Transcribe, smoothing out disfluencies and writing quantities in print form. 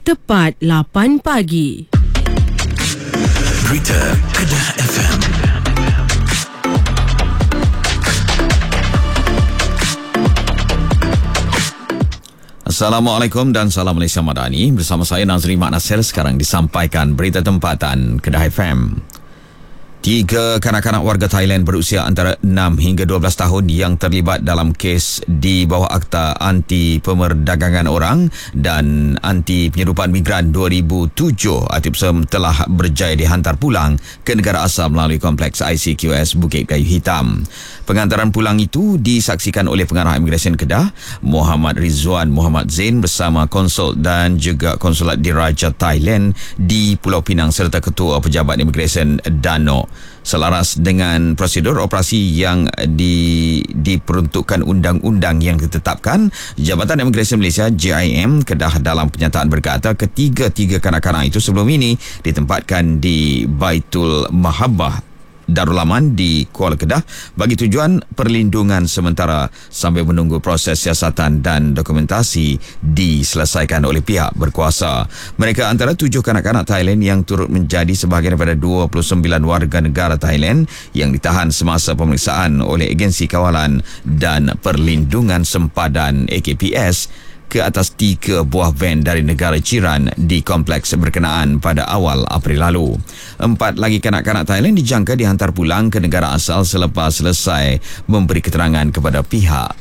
tepat 8 pagi. Berita Kedah FM. Assalamualaikum dan salam Malaysia Madani. Bersama saya Nazri Mak Nasir. Sekarang disampaikan berita tempatan Kedah FM. 3 kanak-kanak warga Thailand berusia antara 6 hingga 12 tahun yang terlibat dalam kes di bawah Akta Anti Pemerdagangan Orang dan Anti Penyeludupan Migran 2007 (ATIPSEM) telah berjaya dihantar pulang ke negara asal melalui kompleks ICQS Bukit Kayu Hitam. Penghantaran pulang itu disaksikan oleh Pengarah Imigresen Kedah, Muhammad Rizwan Muhammad Zain bersama konsul dan juga konsulat diraja Thailand di Pulau Pinang serta Ketua Pejabat Imigresen Dano. Selaras dengan prosedur operasi yang diperuntukkan undang-undang yang ditetapkan, Jabatan Imigresen Malaysia JIM Kedah dalam penyataan berkata ketiga-tiga kanak-kanak itu sebelum ini ditempatkan di Baitul Mahabbah Darul Aman di Kuala Kedah bagi tujuan perlindungan sementara sambil menunggu proses siasatan dan dokumentasi diselesaikan oleh pihak berkuasa. Mereka antara 7 kanak-kanak Thailand yang turut menjadi sebahagian daripada 29 warga negara Thailand yang ditahan semasa pemeriksaan oleh Agensi Kawalan dan Perlindungan Sempadan AKPS ke atas 3 buah van dari negara jiran di kompleks berkenaan pada awal April lalu. 4 lagi kanak-kanak Thailand dijangka dihantar pulang ke negara asal selepas selesai memberi keterangan kepada pihak